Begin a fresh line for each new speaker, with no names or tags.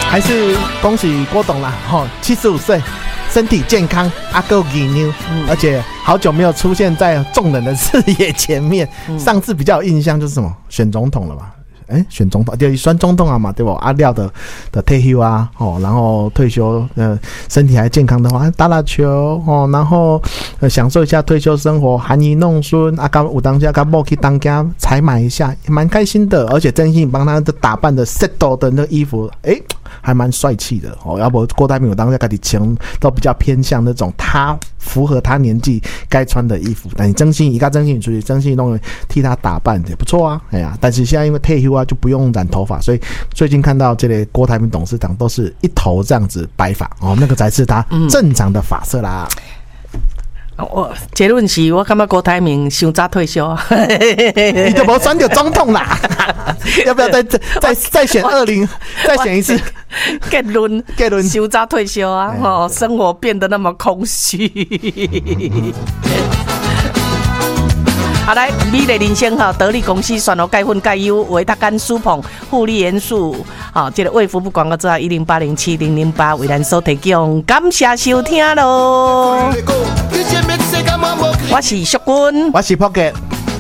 还是恭喜郭董啦，75岁，身体健康，阿够给妞，而且好久没有出现在众人的视野前面。上次比较有印象就是什么选总统了吧？选总统就是选总统啊嘛，对不？阿廖的退休啊，然后退休，身体还健康的话，打打球然后享受一下退休生活，含饴弄孙啊，刚有当下刚某去当家采买一下，蛮开心的。而且真心帮他的打扮的 settle 的那个衣服，还蛮帅气的要不郭台铭有当下自己穿都比较偏向那种他符合他年纪该穿的衣服，但你真心一个真心出去，真心弄替他打扮也不错啊，但是现在因为退休啊，就不用染头发，所以最近看到这类郭台铭董事长都是一头这样子白发那个才是他正常的发色啦。
结论是我感觉郭台铭太早退休，
你就没选到总统啦？要不要再选再选一次？
结论太早退休啊！生活变得那么空虚。好来，美丽人生得力公司选好钙粉钙优维他甘舒捧护理元素这个卫福部广告之后10807008为咱所提供，感谢收听咯。我是淑君，
我是 Pocket。